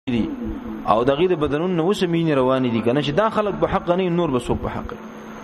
دي او دغه د بدنون نو سمین روان دي کنه چې دا خلق په حق نه نور بسو په حق.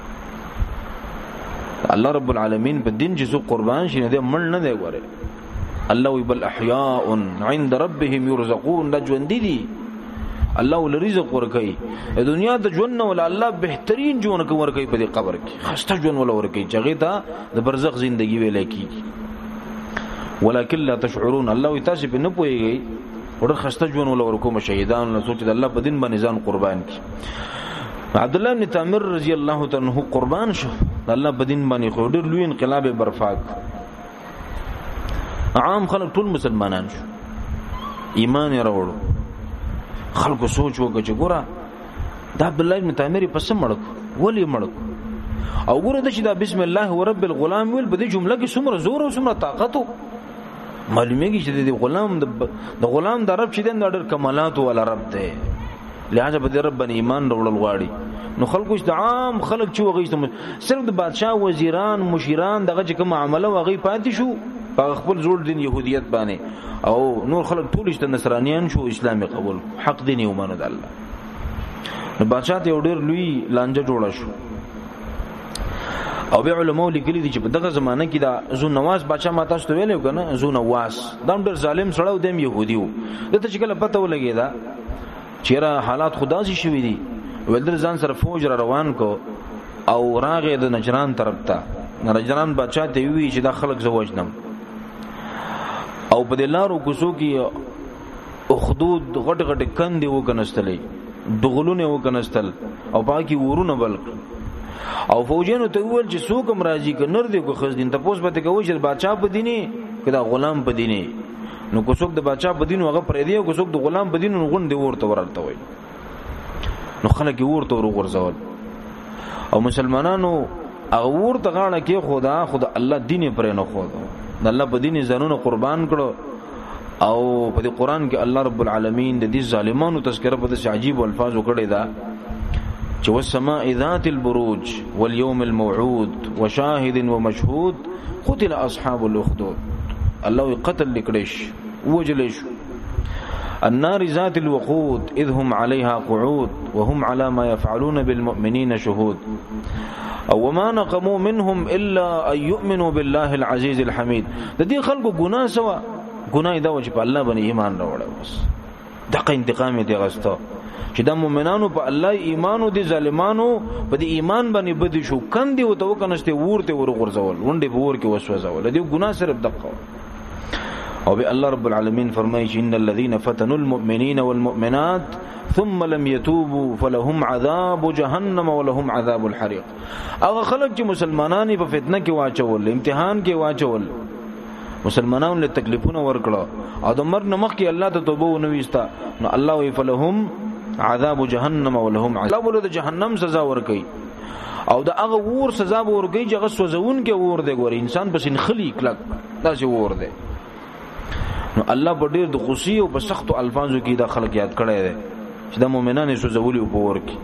الله رب العالمین په دین جزو قربان شینه دې مړ نه دی غوړي. الله وی بل احیاء عند ربهم يرزقون دا ژوند دي الله ول رزق ورکي دنیا د ژوند ول الله بهترین ژوند ورکي په دې قبر کې خسته ژوند ول ورکي چې غیتا د برزخ ژوندۍ ویل کیږي ولکن لا تشعرون. الله وی تاسو په نه پويږي ور خسته ژوند ول ورکو مشهیدان له سوچ د الله په دین باندې ځان قربان کی. عبد الله بن تامر رضی الله تعالی عنہ قربان شو الله په دین باندې خو ډیر لوی انقلاب برفاق. عام خلک ټول مسلمانان شو ایمان یې راوړو. خلکو سوچ وکړه چې ګوره دا عبد الله بن تامر په سم مړک ولی مړک او ګوره د چې دا بسم الله ورب الغلام ویل په دې جمله کې څومره زور او څومره طاقت معلومیږي چې د غلام د غلام د رب چې د ډېر کمالات ولا رب دی لہذا به د رب باندې ایمان وروړل غواړي. نو خلکو چې عام خلک چې وغیشت صرف د بادشاه وزیران مشیران دغه چې کوم عمله وغي پاتې شو په خپل جوړ دین يهودیت باندې او نور خلک ټول چې نصرانیان شو اسلامي قبول حق دین یو مانو د الله. نو بادشاه ته ډېر لوی لانجه جوړه شو او به علماء لیکلي دي چې په دغه زمانه کې دا زو نواز بادشاہ ماته ستو ویلو کنه زو نواز دا ډېر ظالم سړی و دیم يهودي و دته چې کله پته ولګی دا چیرې حالات خدا سي شوي دي ولدر ځان سره فوج را روان کو او راغې د نجران طرف ته نجران بادشاہ ته وی چې دا خلک زوجنم او په دلارو کوسو کې اخدود غټ غټ کندې وکنستلې دغلونه وکنستل او باقي ورونه بلک او فوجانو ته ویل چې څوک راځي ک نر دی کو خزدین ته پوس پته کوي چې بادشاہ په دیني کدا غلام په دیني نو کو څوک د بادشاہ په دین هغه پرې دی او کو څوک د غلام په دین نو غون دی ورته ورته وای نو خلک ورته ورغورځول او مسلمانانو هغه ورته غاړه کې خدا الله دین پرې نه خو د الله په دین ځانونه قربان کړو او په قرآن کې الله رب العالمین د دې ظالمانو تذکرہ په دې عجیب الفاظ وکړي دا چې والسماء ذات البروج واليوم الموعود وشاهد ومشهود قتل اصحاب الاخدود. الله قتل لکړش وجلش النار ذات الوقود اذ هم عليها قعود وهم على ما يفعلون بالمؤمنين شهود وما نقموا منهم الا ان يؤمنوا بالله العزيز الحميد. د دې خلکو ګناه سوا ګناه دا و چې په الله باندې ایمان راوړل بس دغه انتقام دې غسته چې د مؤمنانو په الله ایمان او د ظالمانو په دې ایمان باندې بد شو کندي او تو کنهسته ورته ورغورځول ونډه په ور کې وسوځول دې ګناه صرف دغه. او به الله رب العالمین فرمایي چې ان الذين فتنوا المؤمنين والمؤمنات ثم لم يتوبوا فلهم عذاب جهنم ولهم عذاب الحريق. هغه خلک چې مسلمانان په فتنه کې واچول امتحان کې واچول مسلمانانو له تکلیفونه ورکړه او د مرګ نمخ کې الله ته توبه ونويستا نو الله وی فلهم عذاب جهنم ولهم عذاب ولود جهنم سزا ورکي او دا هغه ور سزا ورکي چې هغه سوزون کې ور دی ګور انسان پس خلی کلک دا چې ور دی. نو الله په ډېر د غصې او په سختو الفاظو کې دا خلک یاد کړی دی چې د مؤمنانو سوزولي په ور کې.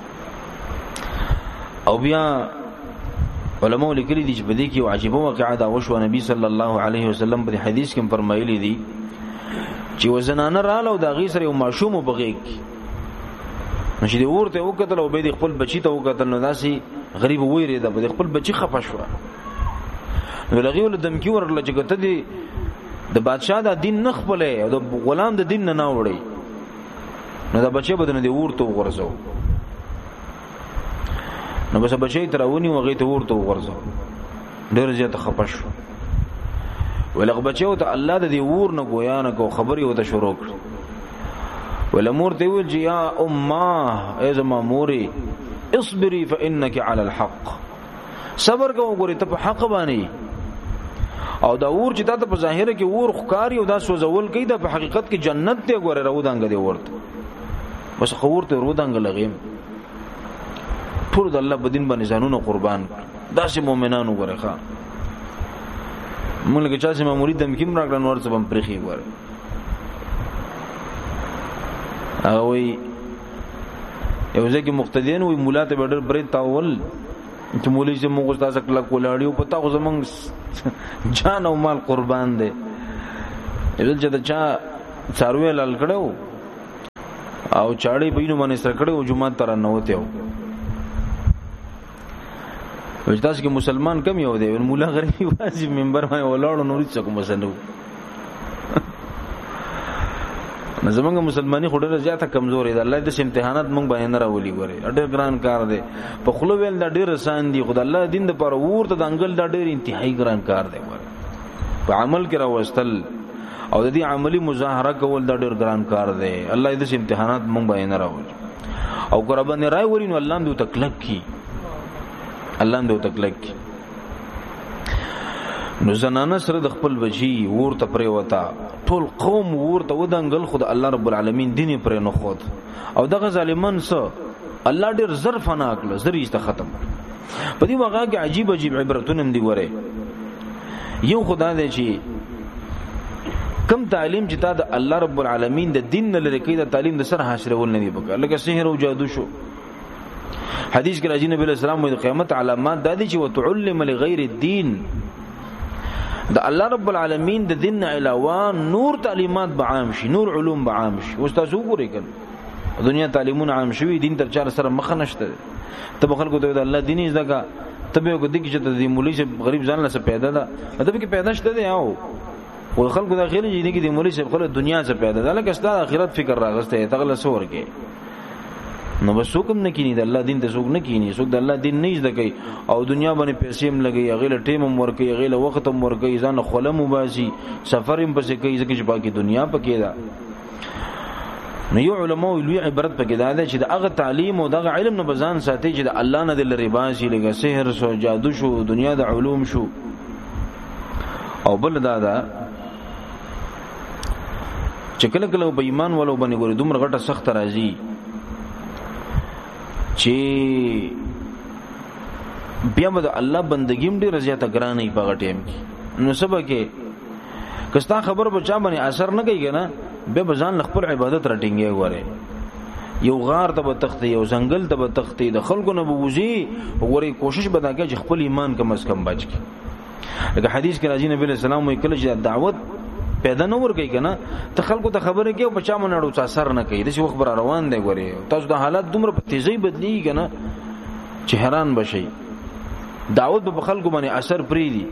او بیا علماء لیکلي دي چې په دې کې عجیب واقعه دا وشو. نبی صلی الله علیه وسلم په حدیث کې فرمایلی دي چې وزنانه رااله او دا غي سره یو ماشوم وبغیک نشي دی ورته وکتل او به د خپل بچی ته وکتل نو داسي غریب وېری ده به خپل بچی خپه شو نو لغي ول دمکی ورل چې ګټه دي د بادشاہ د دین نه خپلې او د غلام د دین نه وړي نو دا بچی بدن دی ورته ورزو نو بس بچی ترونی وغه ته ورته ورزو ډېر زیات خپه شو ولغه بچو ته الله د دې ور نه گویا نه کو خبري وته شروع کړ ولمور ته ویل چې یا امه ای زما موري اصبري فانك على الحق صبر کوو ګوري ته په حق باندې او دا ور چې تاسو په ظاهر کې ور خکاری او دا سوزول کوي دا په حقیقت کې جنت ته ګوره راودانګ دی ورته بس خور ته راودانګ لغیم ټول د الله په دین باندې ځانونه قربان داسې مؤمنانو ګوره ښا مونږ چې چې مرید دم کیم راغلن ورته بم پرخي ګوره او وی یو ځکه مقتدیان وی مولا ته بدر برې تاول چې مولوی چې موږ تاسو کله کولاړیو پتا خو زمونږ جان او مال قربان دي. یل چې دا چا څاروي لال کړو او چاړي بینو باندې سره کړه او جمعه تر نه وته وجداس کې مسلمان کم یو دی مولا غریبي واجب منبر باندې ولاړو نور څه کوم مسلو زمونږ مسلمانی خو ډېر زیاته کمزوري ده. الله دې امتحانات مونږ باندې نه راولي ګوري ډېر ګران کار دی. په خلو ویل دا ډېر آسان دي خدای الله دین د پر ورته د انګل دا ډېر انتهایی ګران کار دی ګوري. په عمل کې راوستل او د دې عملی مظاهره کول دا ډېر ګران کار دی. الله دې امتحانات مونږ باندې نه راولي او قربان راي ورینو الله دې تکلک کی الله دې تکلک کی. نو زنانه سره د خپل وجی ورته پرې وتا ټول قوم ورته ودانګل خود الله رب العالمین دین پرې نه خود او دغه ظالمان سره الله ډېر زر فنا کړ زری است ختم. په دې واقعا کې عجیب عجیب عبرتونه هم دي وره. یو خدای دې چې کم تعلیم چې تا د الله رب العالمین د دین نه لري کې د تعلیم د سر حاصلول نه دی پکا لکه سحر او جادو شو. حدیث کې راځي نبی صلی الله علیه وسلم د قیامت علامات د دې چې وتعلم لغیر الدین د الله رب العالمین د دین علاوه نور تعلیمات به عام شي نور علوم به عام شي. استاد وګورئ کله دنیا تعلیمونه عام شوي دین تر چار سره مخ نشته ته خلکو ته د الله دین زګه ته به کو دي چې د مولوی شه غریب ځان له پیدا ده ته به کې پیدا شته دی او خلکو د اخیری دي کې د مولوی شه خلک دنیا څخه پیدا ده لکه ستاسو آخرت فکر راغسته تغله سور کې نو بس څوک نه کینی د الله دین ته څوک نه کینی څوک د الله دین نه زده کوي او دنیا باندې پیسې هم لګي غیله ټیم هم ورکي غیله وخت هم ورکي ځان خلم وباسي سفر هم پسې کوي ځکه چې باقي دنیا پکې ده. نو یو علماء لوی عبرت پکې ده چې د هغه تعلیم او دغه علم نه بزان ساتي چې د الله نه د لری باسي لګي سحر شو جادو شو دنیا د علوم شو. او بل دا چې کله کله په ایمان ولو باندې ګوري دومره غټه سخت راځي چې بیا به د الله بندګیم ډېر زیاته ګرانې په غټیم کې نو سبا کې کستا خبر به چا باندې اثر نه کوي کنه به بزان خپل عبادت رټینګي غواره یو غار ته به تخته یو ځنګل ته به تخته د خلکو نه بوزي غوړي کوشش به دا کوي چې خپل ایمان کم از کم بچ کی. لکه حدیث کې راځي نبی صلی الله علیه وسلم کله چې دعوت پیدا نه ور کوي کنه ته خلکو ته خبره کوي په چا منړو څه اثر نه کوي د څه وخت بر روان دی غوري تاسو د حالات دومره په تیزی بدلی کنه چې حیران بشي. دعوت په خلکو باندې اثر پری دی.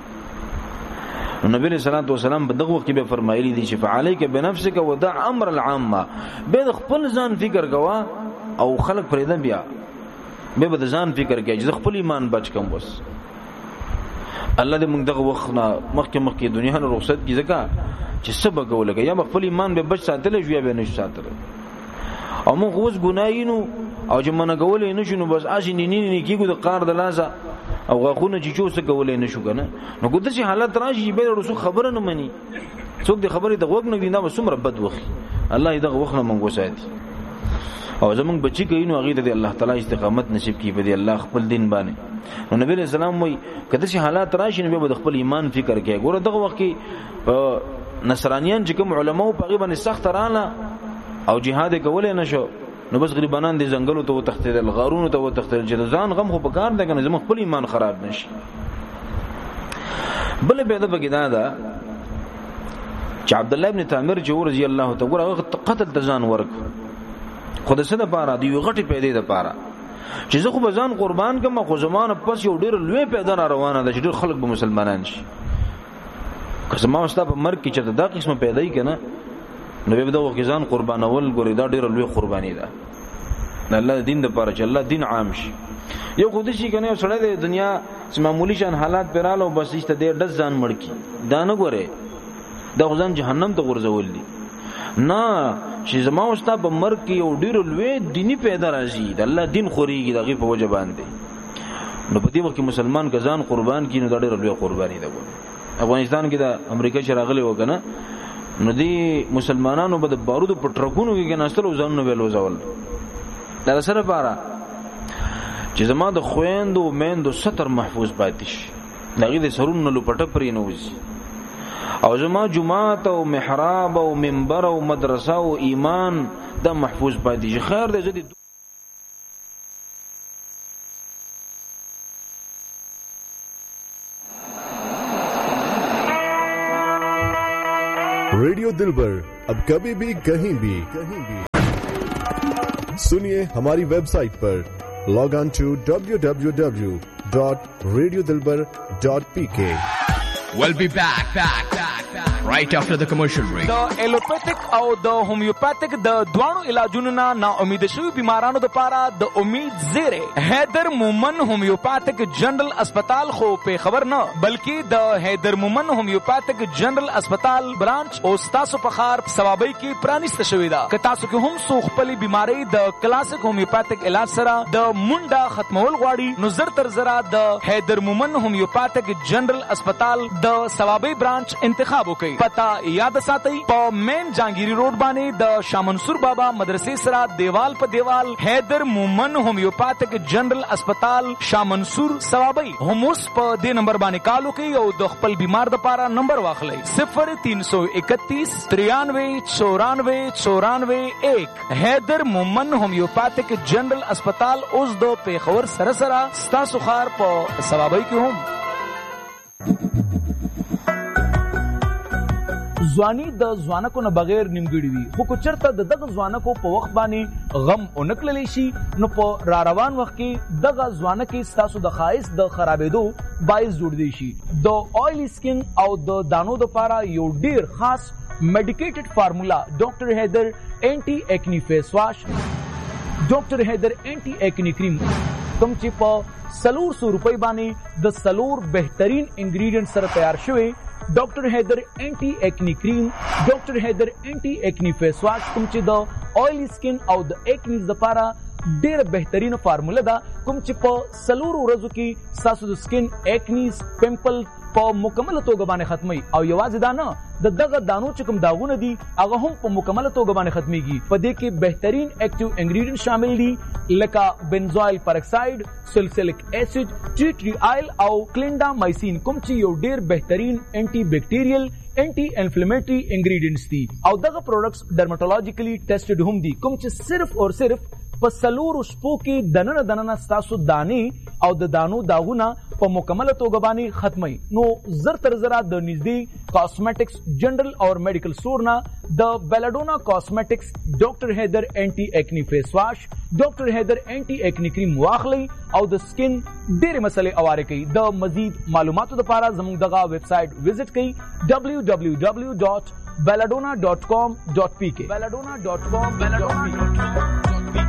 نبی صلی الله علیه وسلم په دغه وخت کې به فرمایلی دي چې فعليك بنفسك ودع امر العامه به خپل ځان فکر کوا او خلک پرېدم بیا به د ځان فکر کوي چې خپل ایمان بچ کوم بس الله دې موږ دغه وخت مخکې دنیا نه رخصت کی ځکه چې سبق ولګي یا خپل ایمان به بچ ساتل شو یا به نشو ساتل او موږ اوس ګناینو او چې منه کولې نشو نو بس اجنی نه کیږي د قار د لازه او غاخونه چې چوسه کولې نشو کنه نو ګوت چې حالت راشي به رسو خبره نه مني څوک د خبرې د وګ نه دی نه وسمره بد وخت الله دې وخت نه منغو ساتي او زمونږ بچی کوي نو هغه ته الله تعالی استقامت نصیب کړي په دې الله خپل دین باندې. نو نبی رسول الله وایي کله چې حالات راشي نو به خپل ایمان فکر کوي. ګوره دغه وخت کې نصرانیان چې کوم علماو په غیبه سخت رانه او جهاد کولای نشو نو بس غریبانان دي زنګلو ته وتختیدل غارونو ته وتختیدل چې ځان غم خو په کار ده کنه زموږ خپل ایمان خراب نشي. بل به د بګیدا ده چې عبد الله ابن تامر جو رضی الله تعالی قتل تزان ورک خود سره پاره دی غټي پیدا ده پاره چې زه خو بزان قربان کوم خو زمانه پس یو ډیر لوی پیدا روانه ده چې ډیر خلک به مسلمانان شي. که زما واست په مرګ کې چې دا قسمه پیدا ای کنه نو به دا وګزان قربانول ګوري دا ډیر لوی قرباني ده الله دین د پاره چې الله دین عام شي. یو خود شي کنه سره د دنیا معمولی شان حالات پراله بس ایست دې د ځان مړ کی دا نه ګوره دا ځان جهنم ته ورزول دي نه چې زما واست په مرګ کې یو ډیر لوی دینی پیدا راځي د الله دین خوريږي دغه په وجه باندې نو په دې وخت کې مسلمان غزان قربان کینو دا ډیر لوی قرباني ده. افغانستان کې د امریکا شراغلي وکنه نو دی مسلمانانو به د بارودو په ټرکونو کې ناستلو ځانونه ویلو ځول دا سره پاره چې زما د خويندو میندو ستر محفوظ پاتې شي دغه د سرونو لپټه پرې نه وځي او زما جمعات او محراب او منبر او مدرسه او ایمان دا محفوظ پاتې شي. خیر دې زدي रेडियो दिलबर अब कभी भी कहीं भी सुनिए हमारी वेबसाइट पर log on to www.radiodilbar.pk. We'll be back right after the commercial break. The allopathic او د homeopathic د دوانو علاجونو نا امید شوی بیمارانو د پاره د امید زیره حیدر مومن homeopathic جنرال اسپیټال خو په خبر نه بلکې د حیدر مومن homeopathic جنرال اسپیټال برانچ او تاسو په خار ثوابي کې پرانیست شوی دا که تاسو کې هم سو خپل بیماری د کلاسیک homeopathic علاج سره د مونډه ختمول غواړي نو زر تر زرا د حیدر مومن homeopathic جنرال اسپیټال د ثوابي برانچ انتخاب وکړئ پتا یاد ساتئ په مین جانگیری روډ باندې د شاه منصور بابا مدرسې سره دیوال په دیوال حیدر مومن homeopathic جنرال اسپیټال شاه منصور ثوابي هموس په دې نمبر باندې کال وکړئ او د خپل بیمار د پاره نمبر واخلئ 0331 93 94 حیدر مومن homeopathic جنرال اسپیټال اوس د پیښور سره سره ستاسو خار په ثوابي کې هم ځواني د ځوانکو نه بغیر نیمګړی وي خو کو چرته د دغه ځوانکو په وخت باندې غم اونکللی شي نو په را روان وخت کې دغه ځوانکې ستاسو د خایس د خرابېدو باعث جوړ دی شي د آیلی سکن او د دانو د پاره یو ډیر خاص میډیکیټډ فارمولا ډاکټر حیدر انټي ایکنی فیس واش ډاکټر حیدر انټي ایکنی کریم کوم چې په 300 روپۍ باندې د سلور بهترین انګریډینټ سره تیار شوی ډاکټر حیدر انټي ایکنی کریم ډاکټر حیدر انټي ایکنی فیس واش کوم چې د آیلی سکن او د ایکنیز لپاره ډیر بهترین فارمولا ده کوم چې په 3 ورځو کې تاسو د سکن ایکنیز پمپل په مکمل توګه باندې ختمي او یوازې دا نه د دغه دانو چې کوم داغونه دي هغه هم په مکمل توګه باندې ختميږي په دې کې بهترین اکټیو انګریډینټ شامل دي لکه بنزوایل پرکساید سلسیلک اسید ټی ټری آیل او کلینډامایسین کوم چې یو ډیر بهترین انټي بیکټیریل انټي انفلیمیټری انګریډینټس دي او دغه پروډکټس ډرماټولوژیکلی ټیسټډ هم دي کوم چې صرف او صرف په سلور شپو کې دننه ستاسو دانی او د دانو داغونه په مکمل توګه باندې ختمي نو زر تر زرا د نږدې کاسمیټکس جنرال او میډیکل سٹور نه د بیلاډونا کاسمیټکس ډاکټر حیدر انټي ایکنی فیس واش ډاکټر حیدر انټي ایکنی کریم واخلي او د سکن ډېر مسلې اواره کوي د مزید معلوماتو لپاره زموږ دغه ویب سټ وزټ کړئ www.belladonna.com.pk belladonna.com.pk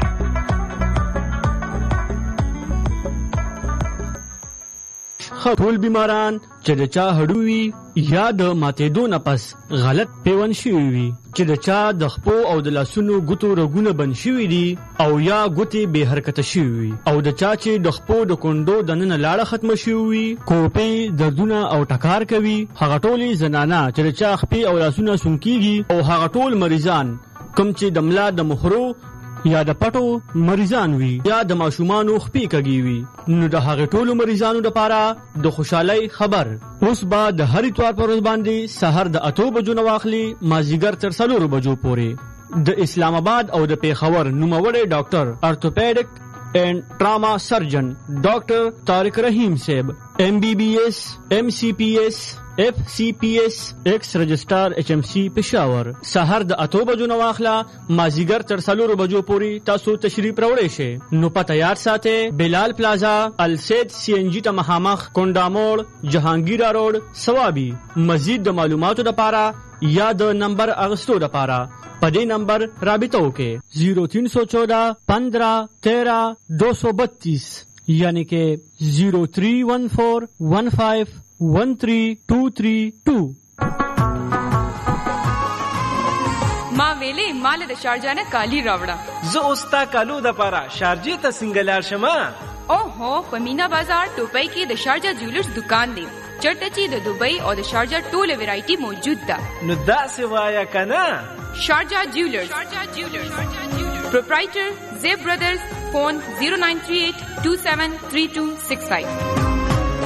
ټول بیماران چې د چا هډوي یا د ماتېدو نه پس غلط پیوند شوي وي چې د چا د خپو او د لاسونو ګوتو رګونه بند شوي دي او یا ګوتې بې حرکته شوي وي او د چا چې د خپو د کونډو دننه لاړه ختمه شوي وي کوپې دردونه او ټکار کوي هغه ټولې زنانه چې د چا خپې او لاسونه سونکېږي او هغه ټول مریضان کوم چې د ملا د مخرو یا د پټو مریضان وي یا د ماشومانو خپې کږي وي نو د هغه ټولو مریضانو لپاره د خوشحالۍ خبر اوس به د هر اتوار پر ورځ باندې سحر د 8 بجو نه واخلي مازیګر تر 4 بجو پورې د اسلام آباد او د پیښور نوموړی ډاکټر ارتوپیډک and trauma surgeon Dr. Tariq Rahim Seb MBBS MCPS FCPS X Registrar HMC پېښور سحر د 8 بجو نه واخله مازیګر تر 4 بجو پورې تاسو تشریف راوړئ شئ نو پته یاد ساتئ بلال پلازا السید CNG ته مخامخ کونډاموړ جهانگیرا روډ ثوابي مزید د معلوماتو لپاره یا د نمبر اغستو لپاره په دې نمبر رابطه وکړئ 0314 15 13 232 یعنی کې 0314 15 13232 ما ویلې مال د شارجه نه کالی راوړه زه اوستا کالو د پاره شارجه ته سنگلار شمه او هو په مینا بازار ټوپۍ کې د شارجه جولرز دکان دی چرته چې د دوبۍ او د شارجه ټوله ویرایټي موجود ده نو دا سوایا کنه شارجه جولرز پروپرایټر زیب برادرز فون 0938273265